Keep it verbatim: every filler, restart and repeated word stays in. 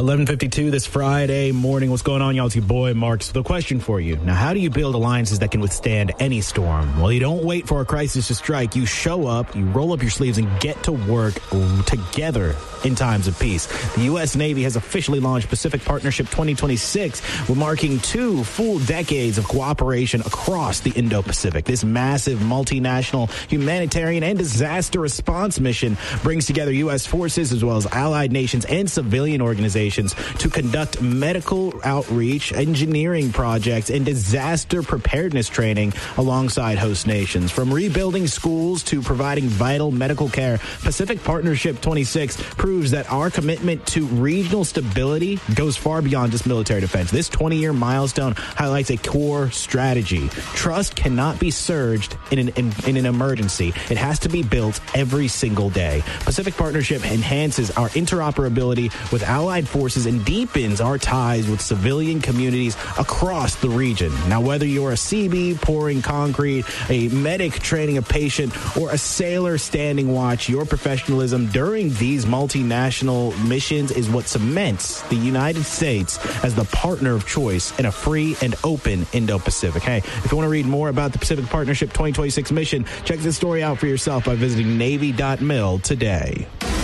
eleven fifty-two this Friday morning. What's going on, y'all? It's your boy, Mark. So the question for you. Now, how do you build alliances that can withstand any storm? Well, you don't wait for a crisis to strike. You show up, you roll up your sleeves, and get to work together in times of peace. The U S. Navy has officially launched Pacific Partnership twenty twenty-six, marking two full decades of cooperation across the Indo-Pacific. This massive multinational humanitarian and disaster response mission brings together U S forces as well as allied nations and civilian organizations to conduct medical outreach, engineering projects, and disaster preparedness training alongside host nations. From rebuilding schools to providing vital medical care, Pacific Partnership twenty-six proves that our commitment to regional stability goes far beyond just military defense. This twenty-year milestone highlights a core strategy. Trust cannot be surged in an, in, in an emergency. It has to be built every single day. Pacific Partnership enhances our interoperability with allied forces and deepens our ties with civilian communities across the region. Now, whether you're a C B pouring concrete, a medic training a patient, or a sailor standing watch, your professionalism during these multinational missions is what cements the United States as the partner of choice in a free and open Indo-Pacific. Hey, if you want to read more about the Pacific Partnership twenty twenty-six mission, check this story out for yourself by visiting Navy dot mil today.